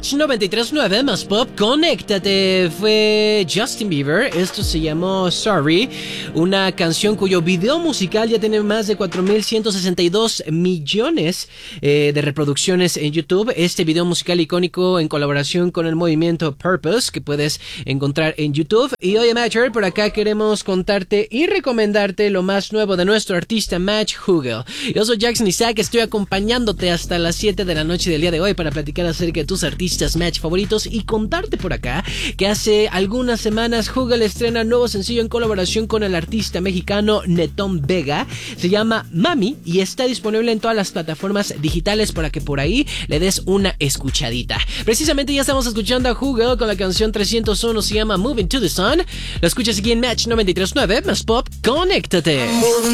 Match 93.9 más pop, conéctate. Fue Justin Bieber, esto se llamó Sorry, una canción cuyo video musical ya tiene más de 4.162 millones de reproducciones en YouTube. Este video musical icónico en colaboración con el movimiento Purpose que puedes encontrar en YouTube. Y oye Matcher, por acá queremos contarte y recomendarte lo más nuevo de nuestro artista Match Hugel. Yo soy Jackson Isaac, estoy acompañándote hasta las 7 de la noche del día de hoy para platicar acerca de tus artistas Match favoritos y contarte por acá que hace algunas semanas Hugel estrena nuevo sencillo en colaboración con el artista mexicano Netón Vega. Se llama Mami y está disponible en todas las plataformas digitales para que por ahí le des una escuchadita. Precisamente ya estamos escuchando a Hugel con la canción 301, se llama Moving to the Sun. Lo escuchas aquí en Match 93.9 más pop, conéctate.